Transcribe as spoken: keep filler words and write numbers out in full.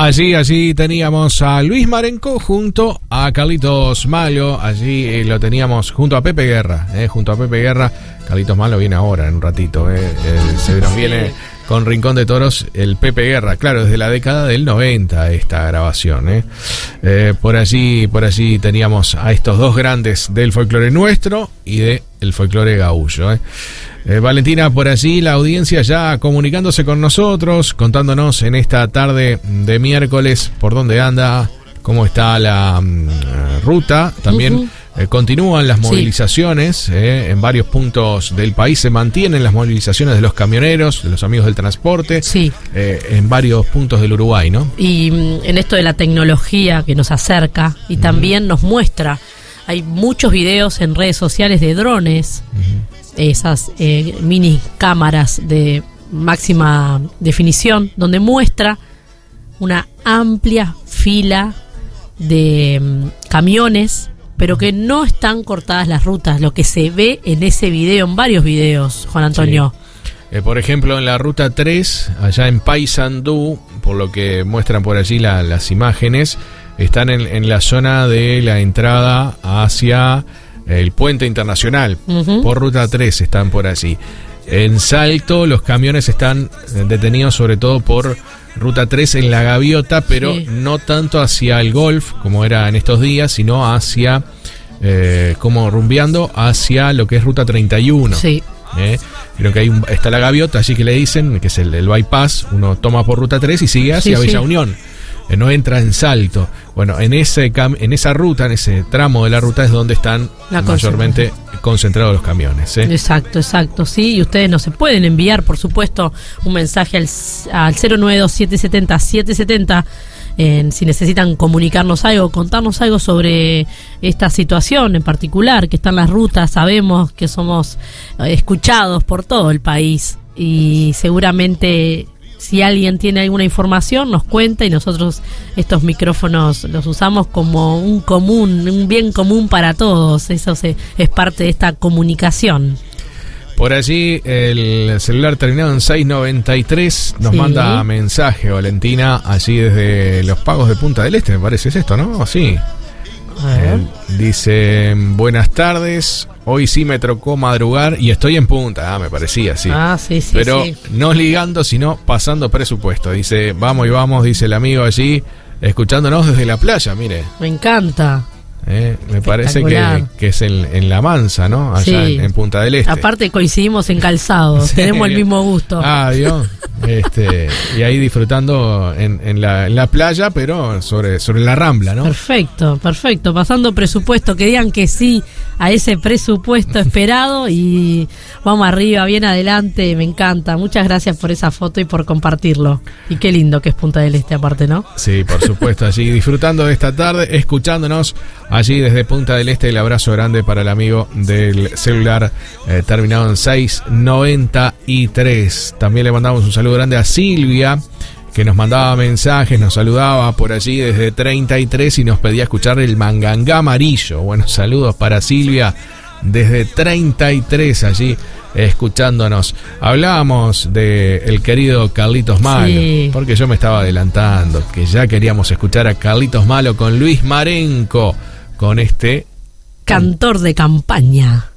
Allí, allí teníamos a Luis Marenco junto a Carlitos Malo. Allí eh, lo teníamos junto a Pepe Guerra. Eh, junto a Pepe Guerra. Carlitos Malo viene ahora en un ratito. Eh, eh, se nos viene con Rincón de Toros el Pepe Guerra. Claro, desde la década del noventa esta grabación. Eh. Eh, por allí, por allí teníamos a estos dos grandes del folclore nuestro y del folclore gaúcho. Eh. Eh, Valentina, por allí la audiencia ya comunicándose con nosotros, contándonos en esta tarde de miércoles por dónde anda, cómo está la um, ruta. También uh-huh. eh, continúan las movilizaciones sí. eh, en varios puntos del país. Se mantienen las movilizaciones de los camioneros, de los amigos del transporte, sí. eh, en varios puntos del Uruguay, ¿no? Y en esto de la tecnología que nos acerca y uh-huh. también nos muestra, hay muchos videos en redes sociales de drones, uh-huh. esas eh, mini cámaras de máxima definición, donde muestra una amplia fila de um, camiones, pero que no están cortadas las rutas, lo que se ve en ese video, en varios videos, Juan Antonio. Sí. Eh, por ejemplo, en la ruta tres, allá en Paysandú, por lo que muestran por allí la, las imágenes, están en, en la zona de la entrada hacia el puente internacional, uh-huh. por ruta tres están por allí. En Salto los camiones están detenidos sobre todo por ruta tres en la Gaviota, pero sí. no tanto hacia el Golf como era en estos días, sino hacia eh, como rumbeando hacia lo que es ruta treinta y uno. Sí. Eh, creo que hay un, está la Gaviota allí que le dicen, que es el, el bypass, uno toma por ruta tres y sigue hacia sí, Bella sí. Unión. No entra en Salto. Bueno, en ese cam- en esa ruta, en ese tramo de la ruta es donde están la mayormente concentrados los camiones. ¿eh? Exacto, exacto, sí. Y ustedes nos se pueden enviar, por supuesto, un mensaje al, al cero nueve dos siete siete cero siete siete cero eh, si necesitan comunicarnos algo, contarnos algo sobre esta situación en particular, que están las rutas. Sabemos que somos eh, escuchados por todo el país y seguramente... Si alguien tiene alguna información, nos cuenta y nosotros estos micrófonos los usamos como un común, un bien común para todos. Eso se, es parte de esta comunicación. Por allí el celular terminado en seiscientos noventa y tres nos sí. manda mensaje, Valentina, allí desde los Pagos de Punta del Este, me parece, es esto, ¿no? Sí. Eh, dice, buenas tardes, hoy sí me tocó madrugar y estoy en punta. Ah, me parecía, sí. Ah, sí, sí. Pero sí. no ligando, sino pasando presupuesto. Dice, vamos y vamos, dice el amigo allí, escuchándonos desde la playa, mire. Me encanta. Eh, me parece que, que es en, en La Mansa, ¿no? Allá sí. en, en Punta del Este. Aparte coincidimos en calzado, sí. tenemos el mismo gusto. Ah, Dios. Este, y ahí disfrutando en, en, la, en la playa, pero sobre, sobre la Rambla, ¿no? Perfecto, perfecto. Pasando presupuesto, que digan que sí a ese presupuesto esperado y vamos arriba, bien adelante, me encanta. Muchas gracias por esa foto y por compartirlo. Y qué lindo que es Punta del Este aparte, ¿no? Sí, por supuesto, allí disfrutando de esta tarde, escuchándonos allí desde Punta del Este. El abrazo grande para el amigo del celular eh, terminado en seiscientos noventa y tres. También le mandamos un saludo grande a Silvia, que nos mandaba mensajes, nos saludaba por allí desde treinta y tres y nos pedía escuchar el Mangangá Amarillo. Bueno, saludos para Silvia desde treinta y tres allí escuchándonos. Hablábamos de el querido Carlitos Malo, sí. porque yo me estaba adelantando, que ya queríamos escuchar a Carlitos Malo con Luis Marenco, con este cantor de campaña.